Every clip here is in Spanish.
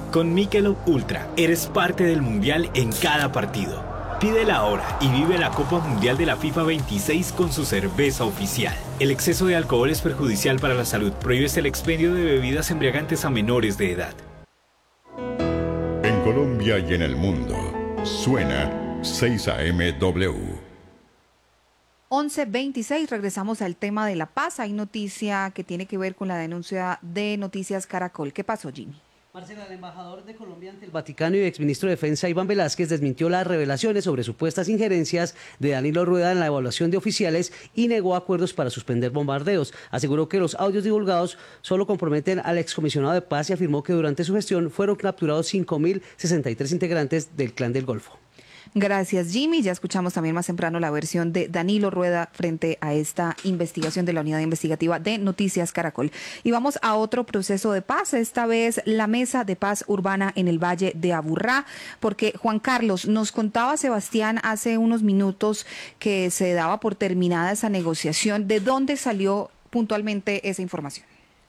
Con Michelob Ultra, eres parte del Mundial en cada partido. Pídela ahora y vive la Copa Mundial de la FIFA 26 con su cerveza oficial. El exceso de alcohol es perjudicial para la salud. Prohíbes el expendio de bebidas embriagantes a menores de edad. En Colombia y en el mundo, suena 6am-W. 11:26, regresamos al tema de La Paz. Hay noticia que tiene que ver con la denuncia de Noticias Caracol. ¿Qué pasó, Jimmy? Marcela, el embajador de Colombia ante el Vaticano y exministro de Defensa Iván Velázquez desmintió las revelaciones sobre supuestas injerencias de Danilo Rueda en la evaluación de oficiales y negó acuerdos para suspender bombardeos. Aseguró que los audios divulgados solo comprometen al excomisionado de paz y afirmó que durante su gestión fueron capturados 5.063 integrantes del Clan del Golfo. Gracias, Jimmy. Ya escuchamos también más temprano la versión de Danilo Rueda frente a esta investigación de la unidad investigativa de Noticias Caracol. Y vamos a otro proceso de paz, esta vez la Mesa de Paz Urbana en el Valle de Aburrá, porque Juan Carlos, nos contaba Sebastián hace unos minutos que se daba por terminada esa negociación. ¿De dónde salió puntualmente esa información?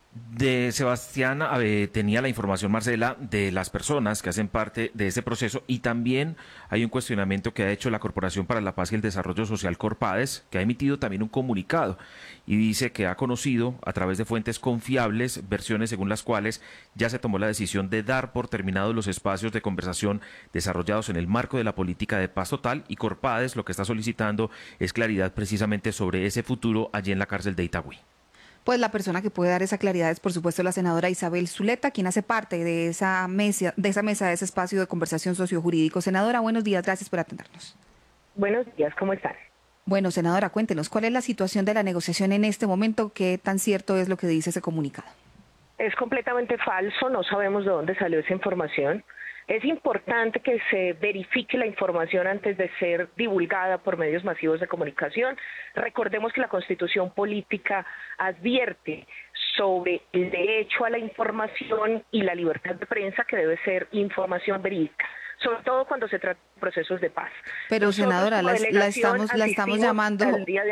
De Sebastián tenía la información, Marcela, de las personas que hacen parte de ese proceso, y también hay un cuestionamiento que ha hecho la Corporación para la Paz y el Desarrollo Social Corpades, que ha emitido también un comunicado y dice que ha conocido a través de fuentes confiables versiones según las cuales ya se tomó la decisión de dar por terminados los espacios de conversación desarrollados en el marco de la política de paz total, y Corpades lo que está solicitando es claridad precisamente sobre ese futuro allí en la cárcel de Itagüí. Pues la persona que puede dar esa claridad es, por supuesto, la senadora Isabel Zuleta, quien hace parte de esa mesa, de ese espacio de conversación sociojurídico. Senadora, buenos días, gracias por atendernos. Buenos días, ¿cómo están? Bueno, senadora, cuéntenos, ¿cuál es la situación de la negociación en este momento? ¿Qué tan cierto es lo que dice ese comunicado? Es completamente falso, no sabemos de dónde salió esa información. Es importante que se verifique la información antes de ser divulgada por medios masivos de comunicación. Recordemos que la Constitución Política advierte sobre el derecho a la información y la libertad de prensa, que debe ser información verídica, sobre todo cuando se trata de procesos de paz. Pero Nosotros, senadora, la estamos llamando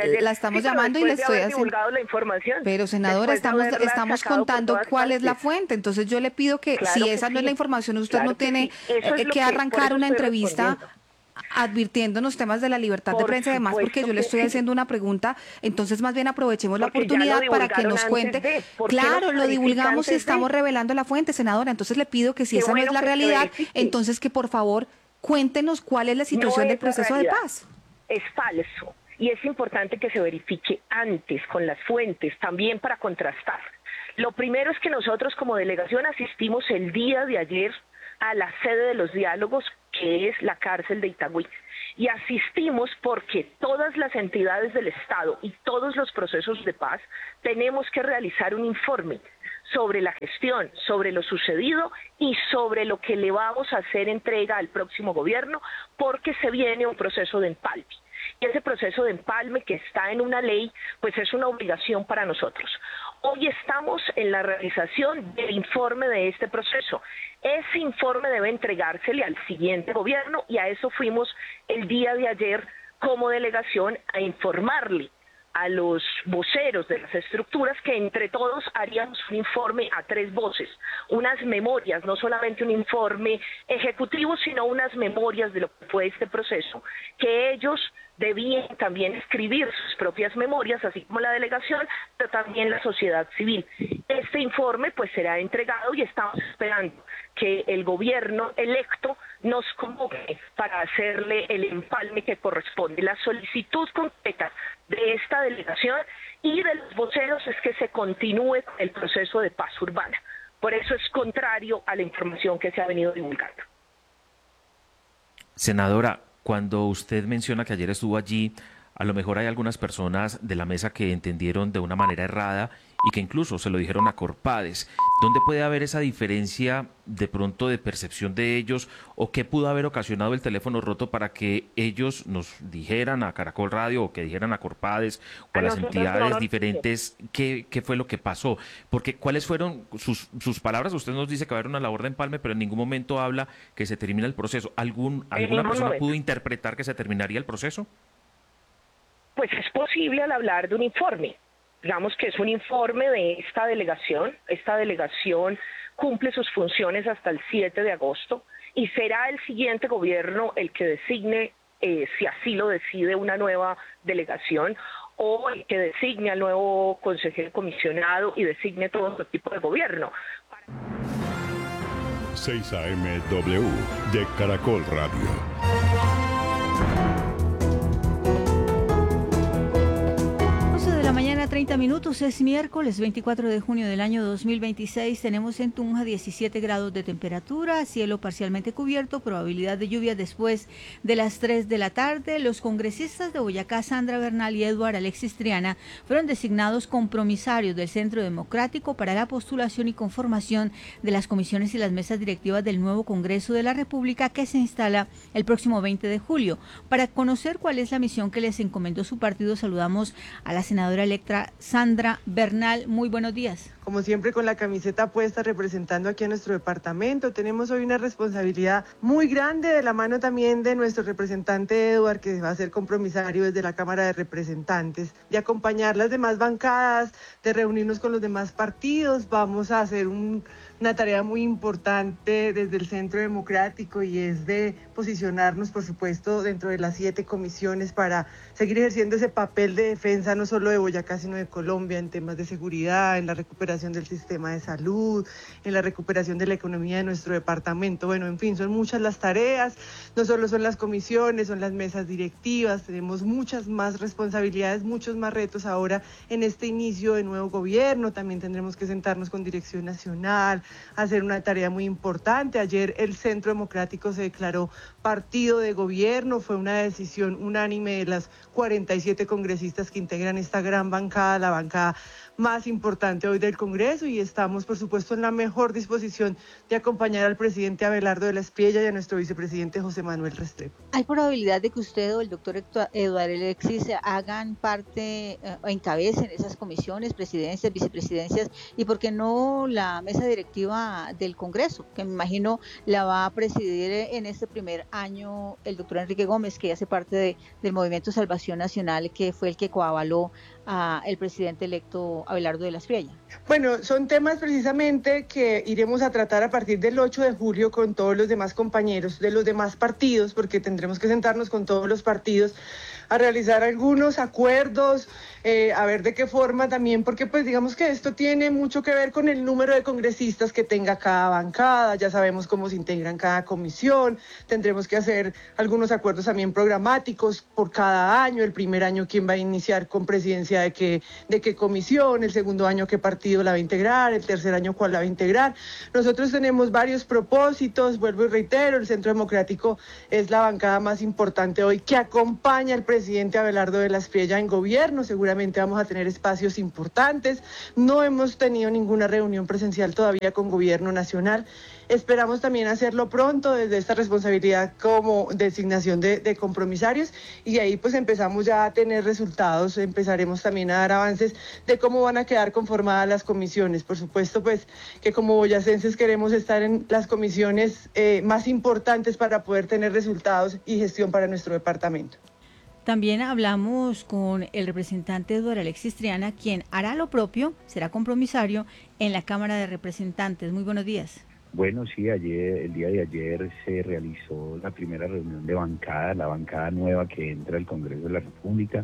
y le estoy haciendo la información. Pero senadora, estamos contando cuál es la fuente. Entonces yo le pido que claro si que esa sí, no es la información, usted claro no tiene que arrancar una entrevista advirtiéndonos temas de la libertad de prensa y demás, porque yo le estoy haciendo una pregunta. Entonces más bien aprovechemos la oportunidad para que nos cuente. Claro, lo divulgamos y estamos revelando la fuente, senadora. Entonces le pido que si esa no es la realidad, entonces que por favor cuéntenos cuál es la situación del proceso de paz. Es falso, y es importante que se verifique antes con las fuentes también para contrastar. Lo primero es que nosotros como delegación asistimos el día de ayer a la sede de los diálogos, que es la cárcel de Itagüí. Y asistimos porque todas las entidades del Estado y todos los procesos de paz tenemos que realizar un informe sobre la gestión, sobre lo sucedido y sobre lo que le vamos a hacer entrega al próximo gobierno, porque se viene un proceso de empalme. Y ese proceso de empalme, que está en una ley, pues es una obligación para nosotros. Hoy estamos en la realización del informe de este proceso. Ese informe debe entregársele al siguiente gobierno, y a eso fuimos el día de ayer como delegación a informarle a los voceros de las estructuras que entre todos haríamos un informe a tres voces, unas memorias, no solamente un informe ejecutivo, sino unas memorias de lo que fue este proceso, que ellos debían también escribir sus propias memorias, así como la delegación, pero también la sociedad civil. Este informe pues será entregado y estamos esperando que el gobierno electo nos convoque para hacerle el empalme que corresponde. La solicitud concreta de esta delegación y de los voceros es que se continúe el proceso de paz urbana. Por eso es contrario a la información que se ha venido divulgando. Senadora, cuando usted menciona que ayer estuvo allí, a lo mejor hay algunas personas de la mesa que entendieron de una manera errada y que incluso se lo dijeron a Corpades. ¿Dónde puede haber esa diferencia de pronto de percepción de ellos, o qué pudo haber ocasionado el teléfono roto para que ellos nos dijeran a Caracol Radio o que dijeran a Corpades o a las entidades diferentes qué fue lo que pasó? Porque ¿cuáles fueron sus palabras? Usted nos dice que va a haber una labor de empalme, pero en ningún momento habla que se termina el proceso. ¿Alguna persona pudo interpretar que se terminaría el proceso? Pues es posible al hablar de un informe. Digamos que es un informe de esta delegación cumple sus funciones hasta el 7 de agosto y será el siguiente gobierno el que designe, si así lo decide, una nueva delegación o el que designe al nuevo consejero comisionado y designe todo su equipo de gobierno. 6 AM W de Caracol Radio. 30 minutos, es miércoles 24 de junio del año 2026, tenemos en Tunja 17 grados de temperatura, cielo parcialmente cubierto, probabilidad de lluvia después de las 3 de la tarde. Los congresistas de Boyacá, Sandra Bernal y Eduard Alexis Triana, fueron designados compromisarios del Centro Democrático para la postulación y conformación de las comisiones y las mesas directivas del nuevo Congreso de la República que se instala el próximo 20 de julio. Para conocer cuál es la misión que les encomendó su partido, saludamos a la senadora electa Sandra Bernal. Muy buenos días. Como siempre, con la camiseta puesta representando aquí a nuestro departamento, tenemos hoy una responsabilidad muy grande de la mano también de nuestro representante Eduard, que va a ser compromisario desde la Cámara de Representantes, de acompañar las demás bancadas, de reunirnos con los demás partidos. Vamos a hacer una tarea muy importante desde el Centro Democrático y es de posicionarnos, por supuesto, dentro de las 7 comisiones para seguir ejerciendo ese papel de defensa no solo de Boyacá, sino de Colombia en temas de seguridad, en la recuperación del sistema de salud, en la recuperación de la economía de nuestro departamento. Bueno, en fin, son muchas las tareas, no solo son las comisiones, son las mesas directivas, tenemos muchas más responsabilidades, muchos más retos ahora en este inicio de nuevo gobierno. También tendremos que sentarnos con Dirección Nacional, hacer una tarea muy importante. Ayer el Centro Democrático se declaró partido de gobierno, fue una decisión unánime de las 47 congresistas que integran esta gran bancada, la bancada más importante hoy del Congreso, y estamos, por supuesto, en la mejor disposición de acompañar al presidente Abelardo de la Espriella y a nuestro vicepresidente José Manuel Restrepo. ¿Hay probabilidad de que usted o el doctor Eduard Alexis hagan parte o encabecen esas comisiones, presidencias, vicepresidencias, y por qué no la mesa directiva del Congreso, que me imagino la va a presidir en este primer año el doctor Enrique Gómez, que hace parte del Movimiento Salvación Nacional, que fue el que coavaló al presidente electo Abelardo de la Espriella? Bueno, son temas precisamente que iremos a tratar a partir del 8 de julio con todos los demás compañeros de los demás partidos, porque tendremos que sentarnos con todos los partidos a realizar algunos acuerdos, a ver de qué forma también, porque pues digamos que esto tiene mucho que ver con el número de congresistas que tenga cada bancada. Ya sabemos cómo se integran cada comisión, tendremos que hacer algunos acuerdos también programáticos por cada año, el primer año quién va a iniciar con presidencia de qué comisión, el segundo año qué partido la va a integrar, el tercer año cuál la va a integrar. Nosotros tenemos varios propósitos, vuelvo y reitero, el Centro Democrático es la bancada más importante hoy que acompaña al presidente Abelardo de la Espriella en gobierno. Seguramente vamos a tener espacios importantes. No hemos tenido ninguna reunión presencial todavía con Gobierno Nacional. Esperamos también hacerlo pronto desde esta responsabilidad como designación de compromisarios, y ahí pues empezamos ya a tener resultados, empezaremos también a dar avances de cómo van a quedar conformadas las comisiones. Por supuesto pues que como boyacenses queremos estar en las comisiones más importantes para poder tener resultados y gestión para nuestro departamento. También hablamos con el representante Eduard Alexis Triana, quien hará lo propio, será compromisario en la Cámara de Representantes. Muy buenos días. Bueno, sí, el día de ayer se realizó la primera reunión de bancada, la bancada nueva que entra al Congreso de la República,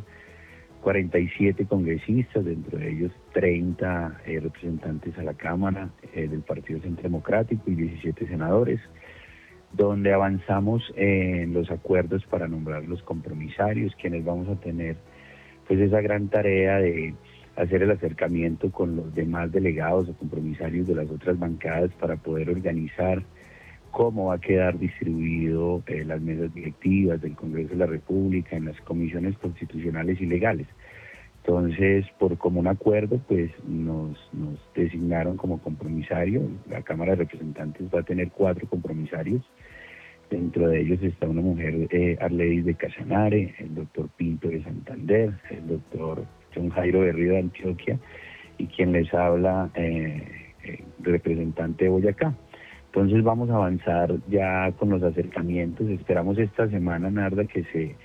47 congresistas, dentro de ellos 30 representantes a la Cámara del Partido Centro Democrático y 17 senadores, donde avanzamos en los acuerdos para nombrar los compromisarios, quienes vamos a tener pues esa gran tarea de hacer el acercamiento con los demás delegados o compromisarios de las otras bancadas para poder organizar cómo va a quedar distribuido las mesas directivas del Congreso de la República en las comisiones constitucionales y legales. Entonces, por común acuerdo, pues nos designaron como compromisario. La Cámara de Representantes va a tener 4 compromisarios. Dentro de ellos está una mujer, Arledis de Casanare, el doctor Pinto de Santander, el doctor John Jairo Berrío de Antioquia y quien les habla, representante de Boyacá. Entonces vamos a avanzar ya con los acercamientos. Esperamos esta semana, Narda, que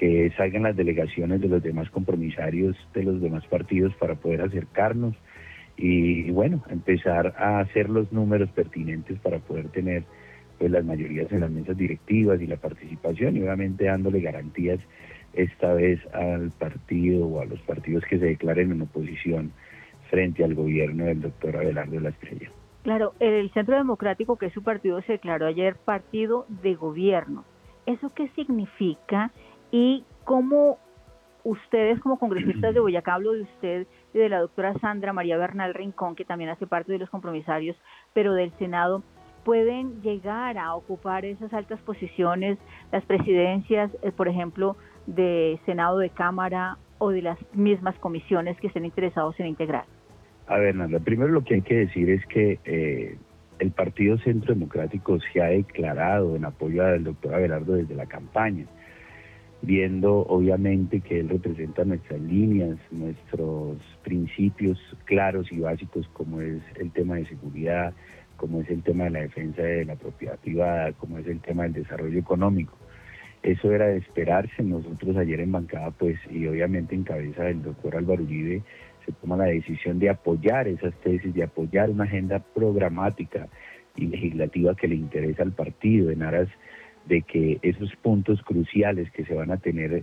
salgan las delegaciones de los demás compromisarios de los demás partidos para poder acercarnos y bueno, empezar a hacer los números pertinentes para poder tener pues las mayorías en las mesas directivas y la participación, y obviamente dándole garantías esta vez al partido o a los partidos que se declaren en oposición frente al gobierno del doctor Abelardo de la Espriella. Claro, el Centro Democrático, que es su partido, se declaró ayer partido de gobierno. ¿Eso qué significa? Y cómo ustedes como congresistas de Boyacá, hablo de usted y de la doctora Sandra María Bernal Rincón, que también hace parte de los compromisarios, pero del Senado, pueden llegar a ocupar esas altas posiciones, las presidencias, por ejemplo, de Senado, de Cámara o de las mismas comisiones que estén interesados en integrar? A ver, Nanda, primero lo que hay que decir es que el Partido Centro Democrático se ha declarado en apoyo al doctor Abelardo desde la campaña, viendo obviamente que él representa nuestras líneas, nuestros principios claros y básicos, como es el tema de seguridad, como es el tema de la defensa de la propiedad privada, como es el tema del desarrollo económico. Eso era de esperarse. Nosotros ayer en bancada, pues, y obviamente en cabeza del doctor Álvaro Uribe, se toma la decisión de apoyar esas tesis, de apoyar una agenda programática y legislativa que le interesa al partido, en aras de que esos puntos cruciales que se van a tener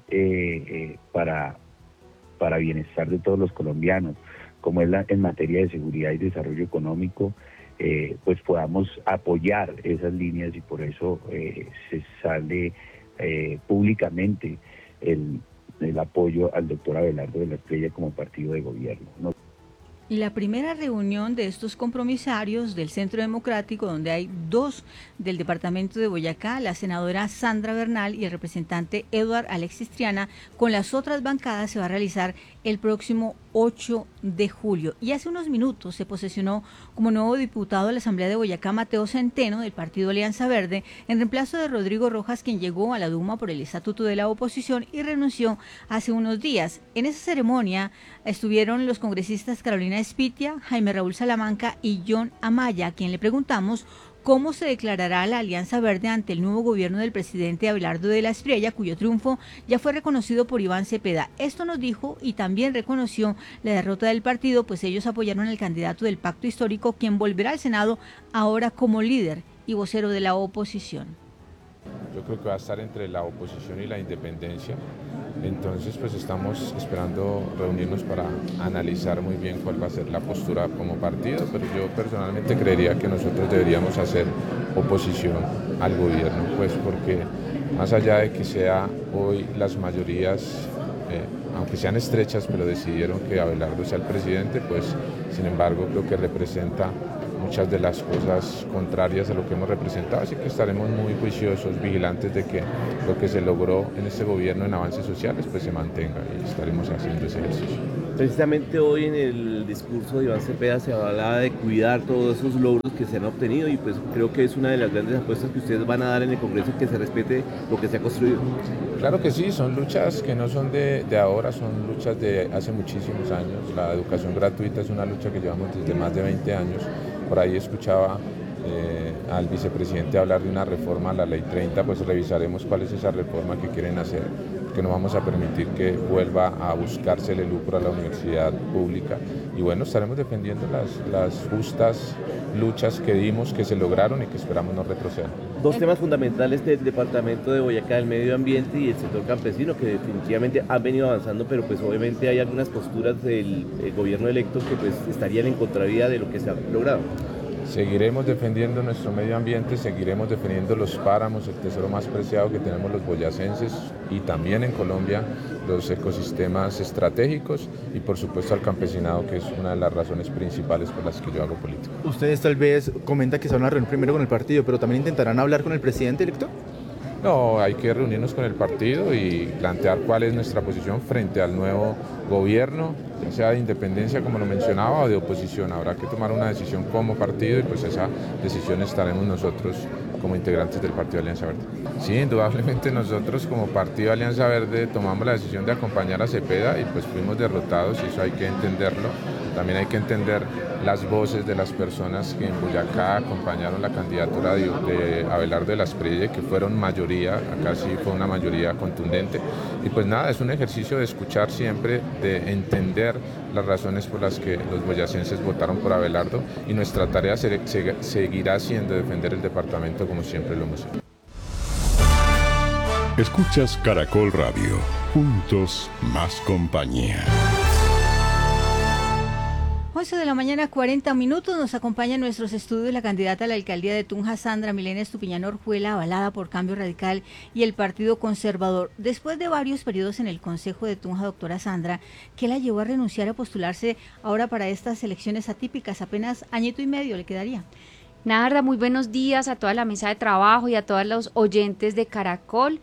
para bienestar de todos los colombianos, como es en materia de seguridad y desarrollo económico, pues podamos apoyar esas líneas, y por eso se sale públicamente el apoyo al doctor Abelardo de la Espriella como partido de gobierno, ¿no? La primera reunión de estos compromisarios del Centro Democrático, donde hay dos del departamento de Boyacá, la senadora Sandra Bernal y el representante Eduard Alexis Triana, con las otras bancadas, se va a realizar el próximo 8 de julio. Y hace unos minutos se posesionó como nuevo diputado de la Asamblea de Boyacá Mateo Centeno, del partido Alianza Verde, en reemplazo de Rodrigo Rojas, quien llegó a la Duma por el estatuto de la oposición y renunció hace unos días. En esa ceremonia estuvieron los congresistas Carolina Espitia, Jaime Raúl Salamanca y John Amaya, a quien le preguntamos cómo se declarará la Alianza Verde ante el nuevo gobierno del presidente Abelardo de la Espriella, cuyo triunfo ya fue reconocido por Iván Cepeda. Esto nos dijo, y también reconoció la derrota del partido, pues ellos apoyaron al candidato del Pacto Histórico, quien volverá al Senado ahora como líder y vocero de la oposición. Yo creo que va a estar entre la oposición y la independencia. Entonces, pues estamos esperando reunirnos para analizar muy bien cuál va a ser la postura como partido, pero yo personalmente creería que nosotros deberíamos hacer oposición al gobierno, pues porque más allá de que sea hoy las mayorías, aunque sean estrechas, pero decidieron que Abelardo sea el presidente, pues sin embargo creo que representa muchas de las cosas contrarias a lo que hemos representado, así que estaremos muy juiciosos, vigilantes de que lo que se logró en este gobierno en avances sociales pues se mantenga, y estaremos haciendo ese ejercicio. Precisamente hoy en el discurso de Iván Cepeda se hablaba de cuidar todos esos logros que se han obtenido, y pues creo que es una de las grandes apuestas que ustedes van a dar en el Congreso, que se respete lo que se ha construido. Claro que sí, son luchas que no son de ahora, son luchas de hace muchísimos años. La educación gratuita es una lucha que llevamos desde más de 20 años. Por ahí escuchaba al vicepresidente hablar de una reforma a la Ley 30, pues revisaremos cuál es esa reforma que quieren hacer, porque no vamos a permitir que vuelva a buscársele lucro a la universidad pública. Y bueno, estaremos defendiendo las justas luchas que dimos, que se lograron y que esperamos no retrocedan. Dos temas fundamentales del departamento de Boyacá, el medio ambiente y el sector campesino, que definitivamente han venido avanzando, pero pues obviamente hay algunas posturas del gobierno electo que pues estarían en contravía de lo que se ha logrado. Seguiremos defendiendo nuestro medio ambiente, seguiremos defendiendo los páramos, el tesoro más preciado que tenemos los boyacenses, y también en Colombia los ecosistemas estratégicos, y por supuesto al campesinado, que es una de las razones principales por las que yo hago política. Ustedes tal vez comentan que se van a reunir primero con el partido, pero también intentarán hablar con el presidente electo. No, hay que reunirnos con el partido y plantear cuál es nuestra posición frente al nuevo gobierno, ya sea de independencia, como lo mencionaba, o de oposición. Habrá que tomar una decisión como partido, y pues esa decisión estaremos nosotros como integrantes del Partido Alianza Verde. Sí, indudablemente nosotros como Partido Alianza Verde tomamos la decisión de acompañar a Cepeda, y pues fuimos derrotados, y eso hay que entenderlo. También hay que entender las voces de las personas que en Boyacá acompañaron la candidatura de Abelardo de las Preyes, que fueron mayoría, acá sí fue una mayoría contundente. Y pues nada, es un ejercicio de escuchar siempre, de entender las razones por las que los boyacenses votaron por Abelardo, y nuestra tarea seguirá siendo defender el departamento como siempre lo hemos hecho. Escuchas Caracol Radio. Juntos más compañía. 11 de la mañana, 40 minutos. Nos acompaña en nuestros estudios la candidata a la alcaldía de Tunja, Sandra Milena Estupiñán Orjuela, avalada por Cambio Radical y el Partido Conservador. Después de varios periodos en el Consejo de Tunja, doctora Sandra, ¿qué la llevó a renunciar a postularse ahora para estas elecciones atípicas? Apenas añito y medio le quedaría. Narda, muy buenos días a toda la mesa de trabajo y a todos los oyentes de Caracol.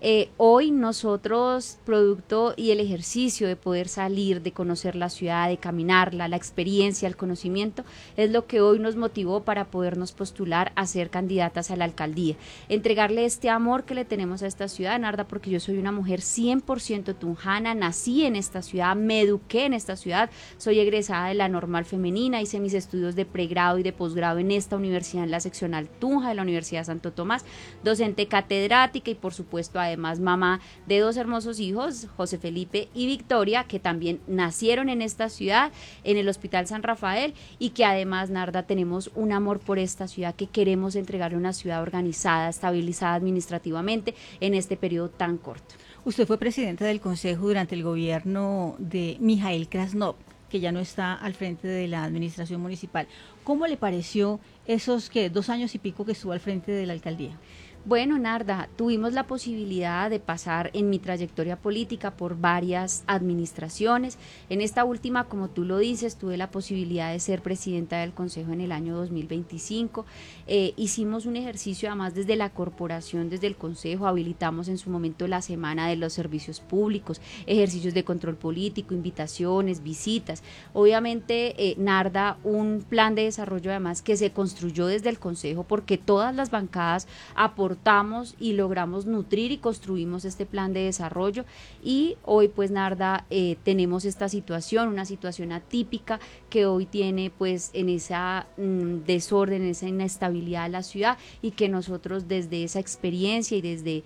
Hoy nosotros, producto y el ejercicio de poder salir, de conocer la ciudad, de caminarla, la experiencia, el conocimiento, es lo que hoy nos motivó para podernos postular a ser candidatas a la alcaldía. Entregarle este amor que le tenemos a esta ciudad, Narda, porque yo soy una mujer 100% tunjana, nací en esta ciudad, me eduqué en esta ciudad, soy egresada de la Normal Femenina, hice mis estudios de pregrado y de posgrado en esta universidad, en la seccional Tunja de la Universidad Santo Tomás, docente catedrática y por supuesto además mamá de 2 hermosos hijos, José Felipe y Victoria, que también nacieron en esta ciudad, en el Hospital San Rafael, y que además, Narda, tenemos un amor por esta ciudad, que queremos entregarle una ciudad organizada, estabilizada administrativamente en este periodo tan corto. Usted fue presidenta del Consejo durante el gobierno de Mijail Krasnov, que ya no está al frente de la administración municipal. ¿Cómo le pareció esos 2 años y pico que estuvo al frente de la alcaldía? Bueno, Narda, tuvimos la posibilidad de pasar en mi trayectoria política por varias administraciones. En esta última, como tú lo dices, tuve la posibilidad de ser presidenta del Consejo en el año 2025. Hicimos un ejercicio, además desde la corporación, desde el Consejo, habilitamos en su momento la Semana de los Servicios Públicos, ejercicios de control político, invitaciones, visitas. Obviamente, Narda, un plan de desarrollo además que se construyó desde el Consejo, porque todas las bancadas aportamos y logramos nutrir y construimos este plan de desarrollo, y hoy pues, Narda, tenemos esta situación, una situación atípica que hoy tiene pues en esa desorden, en esa inestabilidad de la ciudad, y que nosotros desde esa experiencia y desde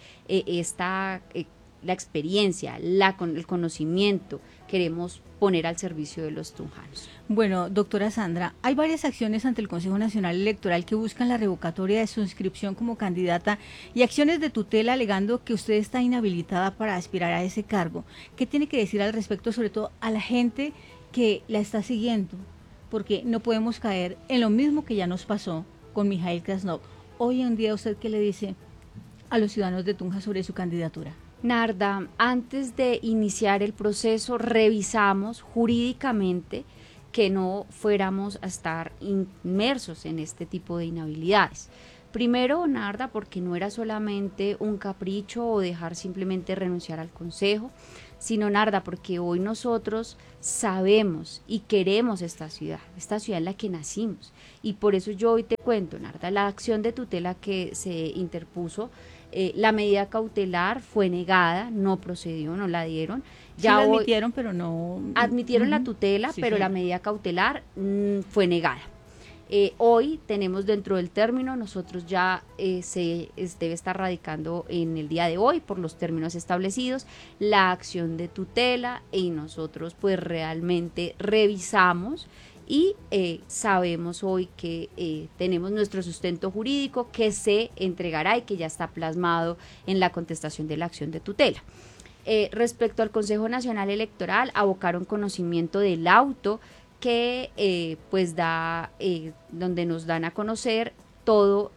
la experiencia, el conocimiento, queremos poner al servicio de los tunjanos. Bueno, doctora Sandra, hay varias acciones ante el Consejo Nacional Electoral que buscan la revocatoria de su inscripción como candidata y acciones de tutela alegando que usted está inhabilitada para aspirar a ese cargo. ¿Qué tiene que decir al respecto, sobre todo a la gente que la está siguiendo? Porque no podemos caer en lo mismo que ya nos pasó con Mijail Krasnov. Hoy en día, ¿usted qué le dice a los ciudadanos de Tunja sobre su candidatura? Narda, antes de iniciar el proceso revisamos jurídicamente que no fuéramos a estar inmersos en este tipo de inhabilidades. Primero, Narda, porque no era solamente un capricho o dejar simplemente renunciar al Consejo, sino, Narda, porque hoy nosotros sabemos y queremos esta ciudad en la que nacimos, y por eso yo hoy te cuento, Narda, la acción de tutela que se interpuso, la medida cautelar fue negada, no procedió, no la dieron. Ya sí la admitieron, pero no... Admitieron la tutela, sí, pero sí, la medida cautelar fue negada. Hoy tenemos dentro del término, nosotros ya se debe estar radicando en el día de hoy por los términos establecidos la acción de tutela, y nosotros pues realmente revisamos y sabemos hoy que tenemos nuestro sustento jurídico que se entregará y que ya está plasmado en la contestación de la acción de tutela. Respecto al Consejo Nacional Electoral, abocaron conocimiento del auto que pues da, donde nos dan a conocer todo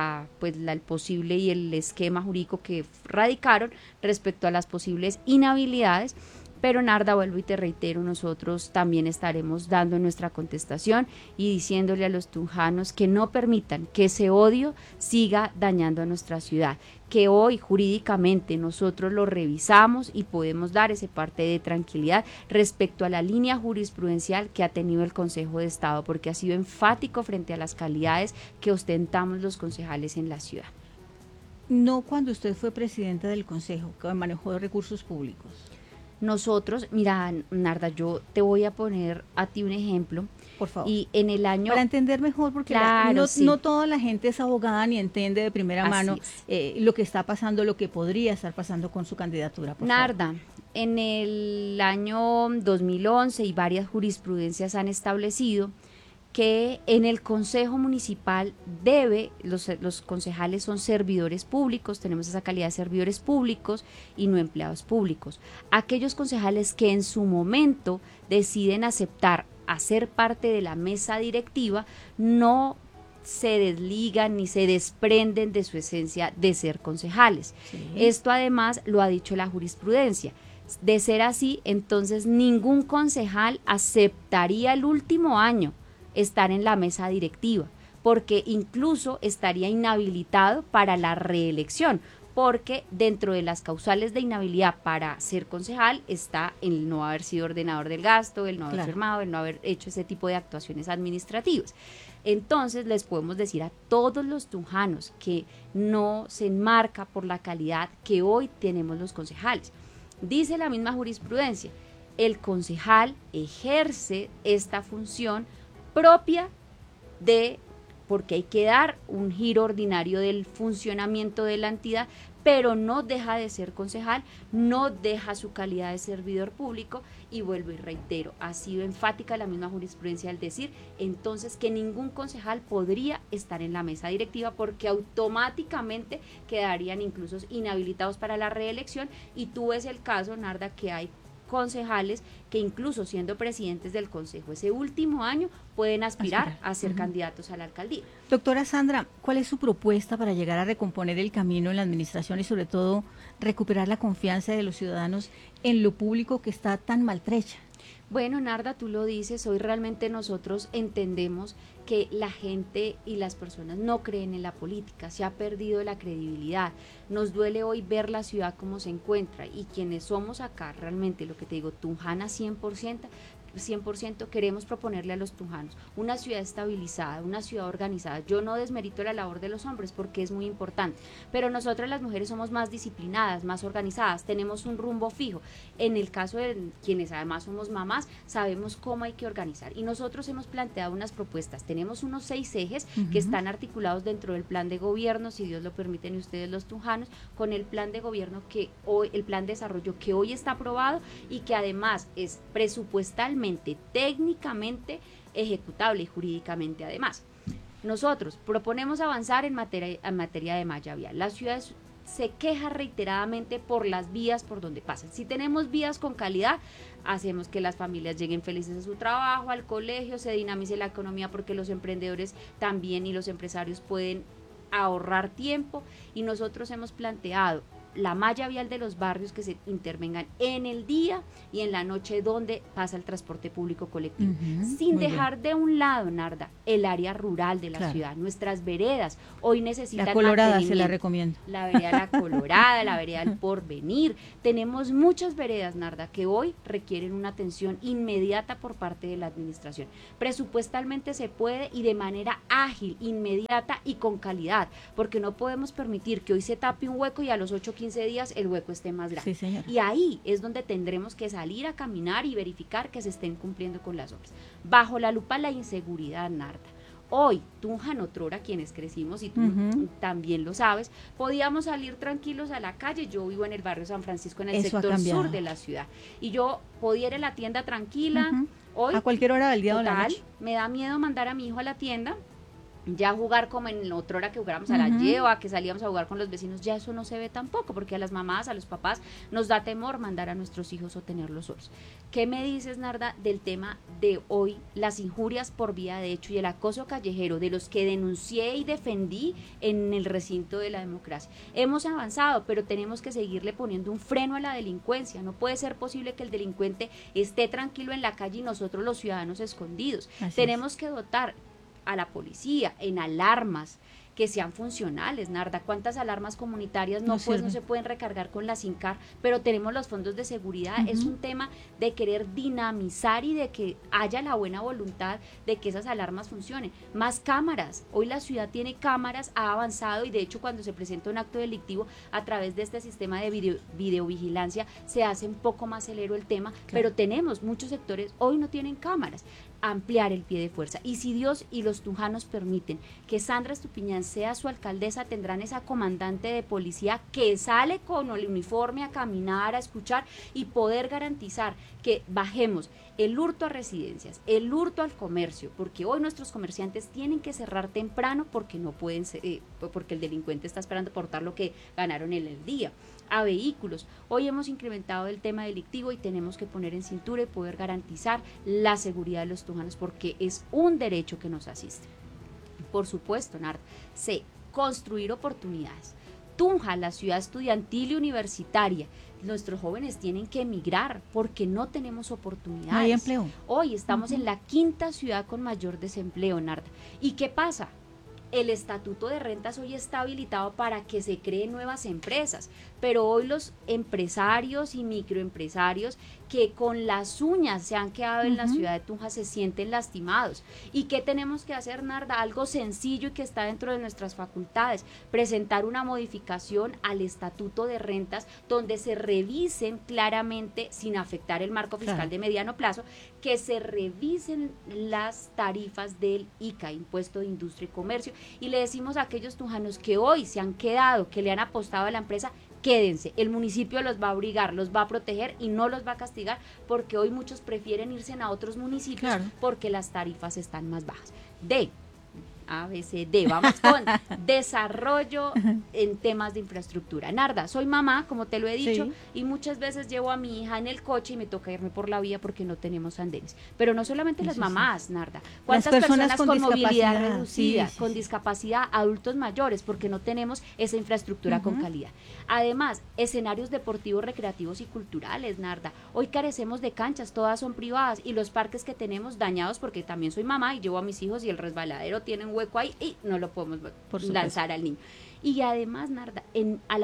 el posible y el esquema jurídico que radicaron respecto a las posibles inhabilidades. Pero, Narda, vuelvo y te reitero, nosotros también estaremos dando nuestra contestación y diciéndole a los tunjanos que no permitan que ese odio siga dañando a nuestra ciudad, que hoy jurídicamente nosotros lo revisamos y podemos dar ese parte de tranquilidad respecto a la línea jurisprudencial que ha tenido el Consejo de Estado, porque ha sido enfático frente a las calidades que ostentamos los concejales en la ciudad. No cuando usted fue presidenta del Consejo, que manejó recursos públicos. Nosotros, mira, Narda, yo te voy a poner a ti un ejemplo. Por favor. Y en el año... Para entender mejor, porque claro, no toda la gente es abogada ni entiende de primera mano lo que está pasando, lo que podría estar pasando con su candidatura. Por Narda, favor. En el año 2011 y varias jurisprudencias han establecido que en el Consejo Municipal los concejales son servidores públicos, tenemos esa calidad de servidores públicos y no empleados públicos. Aquellos concejales que en su momento deciden aceptar hacer parte de la mesa directiva, no se desligan ni se desprenden de su esencia de ser concejales. Sí. Esto además lo ha dicho la jurisprudencia. De ser así, entonces ningún concejal aceptaría el último año estar en la mesa directiva, porque incluso estaría inhabilitado para la reelección, porque dentro de las causales de inhabilidad para ser concejal está el no haber sido ordenador del gasto, el no haber firmado, el no haber hecho ese tipo de actuaciones administrativas. Entonces les podemos decir a todos los tunjanos que no se enmarca por la calidad que hoy tenemos los concejales. Dice la misma jurisprudencia, el concejal ejerce esta función propia porque hay que dar un giro ordinario del funcionamiento de la entidad, pero no deja de ser concejal, no deja su calidad de servidor público, y vuelvo y reitero, ha sido enfática la misma jurisprudencia al decir entonces que ningún concejal podría estar en la mesa directiva porque automáticamente quedarían incluso inhabilitados para la reelección, y tú ves el caso, Narda, que hay concejales que incluso siendo presidentes del consejo ese último año pueden aspirar a ser candidatos a la alcaldía. Doctora Sandra, ¿cuál es su propuesta para llegar a recomponer el camino en la administración y sobre todo recuperar la confianza de los ciudadanos en lo público que está tan maltrecha? Bueno, Narda, tú lo dices, hoy realmente nosotros entendemos que la gente y las personas no creen en la política, se ha perdido la credibilidad, nos duele hoy ver la ciudad como se encuentra, y quienes somos acá realmente, lo que te digo, tunjana 100%, queremos proponerle a los tunjanos una ciudad estabilizada, una ciudad organizada. Yo no desmerito la labor de los hombres porque es muy importante, pero nosotras las mujeres somos más disciplinadas, más organizadas, tenemos un rumbo fijo. En el caso de quienes además somos mamás, sabemos cómo hay que organizar, y nosotros hemos planteado unas propuestas. Tenemos unos 6 ejes que están articulados dentro del plan de gobierno, si Dios lo permite, y ustedes los tunjanos, con el plan de gobierno el plan de desarrollo que hoy está aprobado y que además es presupuestalmente, técnicamente ejecutable y jurídicamente además. Nosotros proponemos avanzar en materia de malla vial. La ciudad se queja reiteradamente por las vías por donde pasan. Si tenemos vías con calidad, hacemos que las familias lleguen felices a su trabajo, al colegio, se dinamice la economía porque los emprendedores también y los empresarios pueden ahorrar tiempo, y nosotros hemos planteado la malla vial de los barrios que se intervengan en el día y en la noche donde pasa el transporte público colectivo, sin dejar de un lado, Narda, el área rural de la ciudad, nuestras veredas, hoy necesitan la Colorada, se la recomiendo. La vereda La Colorada, la vereda El Porvenir, tenemos muchas veredas, Narda, que hoy requieren una atención inmediata por parte de la administración. Presupuestalmente se puede, y de manera ágil, inmediata y con calidad, porque no podemos permitir que hoy se tape un hueco y a los 8-15 días el hueco esté más grande. Sí, señora. Y ahí es donde tendremos que salir a caminar y verificar que se estén cumpliendo con las obras. Bajo la lupa la inseguridad, Narda. Hoy, Tunja, otrora, quienes crecimos, y tú también lo sabes, podíamos salir tranquilos a la calle. Yo vivo en el barrio San Francisco, en el sector sur de la ciudad, y yo podía ir a la tienda tranquila. Hoy, a cualquier hora del día o de la noche. Me da miedo mandar a mi hijo a la tienda, ya jugar como en otra hora que jugáramos a la lleva, que salíamos a jugar con los vecinos, ya eso no se ve tampoco, porque a las mamás, a los papás, nos da temor mandar a nuestros hijos o tenerlos solos. ¿Qué me dices, Narda, del tema de hoy, las injurias por vía de hecho y el acoso callejero, de los que denuncié y defendí en el recinto de la democracia? Hemos avanzado, pero tenemos que seguirle poniendo un freno a la delincuencia. No puede ser posible que el delincuente esté tranquilo en la calle y nosotros los ciudadanos escondidos. Tenemos que dotar a la policía en alarmas, que sean funcionales, Narda. ¿Cuántas alarmas comunitarias no se pueden recargar con la SINCAR, pero tenemos los fondos de seguridad? Es un tema de querer dinamizar y de que haya la buena voluntad de que esas alarmas funcionen. Más cámaras. Hoy la ciudad tiene cámaras, ha avanzado, y de hecho cuando se presenta un acto delictivo a través de este sistema de videovigilancia se hace un poco más celero el tema, pero tenemos muchos sectores, hoy no tienen cámaras. Ampliar el pie de fuerza, y si Dios y los tunjanos permiten que Sandra Estupiñán sea su alcaldesa, tendrán esa comandante de policía que sale con el uniforme a caminar, a escuchar y poder garantizar que bajemos el hurto a residencias, el hurto al comercio, porque hoy nuestros comerciantes tienen que cerrar temprano porque no pueden, porque el delincuente está esperando aportar lo que ganaron en el día. A vehículos, hoy hemos incrementado el tema delictivo y tenemos que poner en cintura y poder garantizar la seguridad de los tunjanos, porque es un derecho que nos asiste. Por supuesto, Narda, construir oportunidades. Tunja, la ciudad estudiantil y universitaria, nuestros jóvenes tienen que emigrar porque no tenemos oportunidades. No hay empleo. Hoy estamos en la 5ª ciudad con mayor desempleo, Narda. ¿Y qué pasa? El estatuto de rentas hoy está habilitado para que se creen nuevas empresas, pero hoy los empresarios y microempresarios que con las uñas se han quedado en la ciudad de Tunja se sienten lastimados. ¿Y qué tenemos que hacer, Narda? Algo sencillo y que está dentro de nuestras facultades: presentar una modificación al estatuto de rentas donde se revisen claramente, sin afectar el marco fiscal de mediano plazo, que se revisen las tarifas del ICA, Impuesto de Industria y Comercio, y le decimos a aquellos tunjanos que hoy se han quedado, que le han apostado a la empresa, quédense, el municipio los va a obligar, los va a proteger y no los va a castigar, porque hoy muchos prefieren irse a otros municipios porque las tarifas están más bajas. Vamos con desarrollo en temas de infraestructura. Narda, soy mamá, como te lo he dicho, y muchas veces llevo a mi hija en el coche y me toca irme por la vía porque no tenemos andenes. Pero no solamente las mamás, Narda. ¿Cuántas personas con movilidad reducida, con discapacidad, adultos mayores, porque no tenemos esa infraestructura con calidad? Además, escenarios deportivos, recreativos y culturales, Narda. Hoy carecemos de canchas, todas son privadas, y los parques que tenemos dañados, porque también soy mamá y llevo a mis hijos y el resbaladero tiene un hueco ahí y no lo podemos lanzar al niño. Y además, Narda, a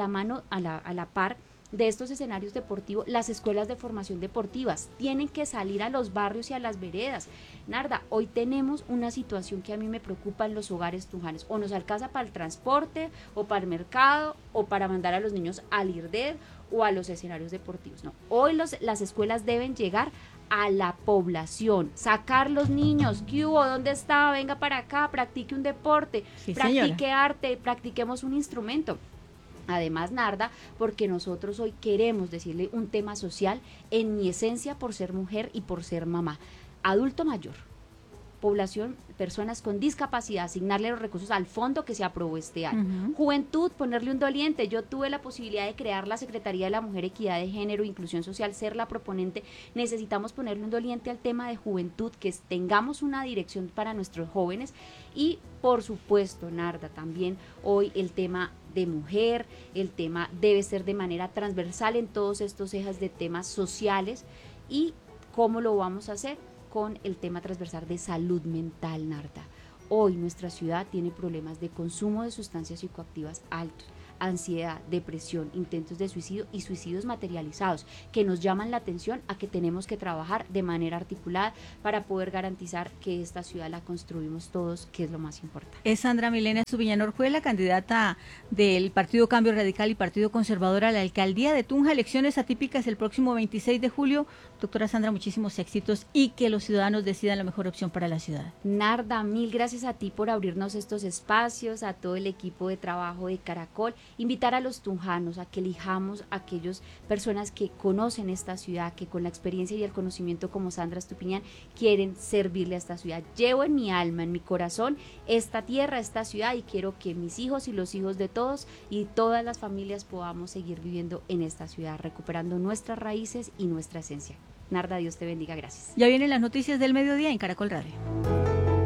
la par de estos escenarios deportivos, las escuelas de formación deportivas tienen que salir a los barrios y a las veredas. Narda, hoy tenemos una situación que a mí me preocupa en los hogares tunjanos: o nos alcanza para el transporte, o para el mercado, o para mandar a los niños al IRDED o a los escenarios deportivos. No, hoy las escuelas deben llegar a la población, sacar los niños. ¿Qué hubo? ¿Dónde está? Venga para acá, practique un deporte, practique arte, practiquemos un instrumento. Además, Narda, porque nosotros hoy queremos decirle un tema social en mi esencia, por ser mujer y por ser mamá. Adulto mayor, población, personas con discapacidad, asignarle los recursos al fondo que se aprobó este año. Juventud, ponerle un doliente. Yo tuve la posibilidad de crear la Secretaría de la Mujer, Equidad de Género e Inclusión Social, ser la proponente. Necesitamos ponerle un doliente al tema de juventud, que tengamos una dirección para nuestros jóvenes. Y por supuesto, Narda, también hoy el tema de mujer, el tema debe ser de manera transversal en todos estos ejes de temas sociales. ¿Y cómo lo vamos a hacer? Con el tema transversal de salud mental, Narda. Hoy nuestra ciudad tiene problemas de consumo de sustancias psicoactivas altos, ansiedad, depresión, intentos de suicidio y suicidios materializados, que nos llaman la atención a que tenemos que trabajar de manera articulada para poder garantizar que esta ciudad la construimos todos, que es lo más importante. Es Sandra Milena Estupiñán Orjuela, candidata del Partido Cambio Radical y Partido Conservador a la alcaldía de Tunja. Elecciones atípicas el próximo 26 de julio. Doctora Sandra, muchísimos éxitos y que los ciudadanos decidan la mejor opción para la ciudad. Narda, mil gracias a ti por abrirnos estos espacios, a todo el equipo de trabajo de Caracol. Invitar a los tunjanos a que elijamos a aquellas personas que conocen esta ciudad, que con la experiencia y el conocimiento como Sandra Estupiñán quieren servirle a esta ciudad. Llevo en mi alma, en mi corazón, esta tierra, esta ciudad, y quiero que mis hijos y los hijos de todos y todas las familias podamos seguir viviendo en esta ciudad, recuperando nuestras raíces y nuestra esencia. Narda, Dios te bendiga, gracias. Ya vienen las noticias del mediodía en Caracol Radio.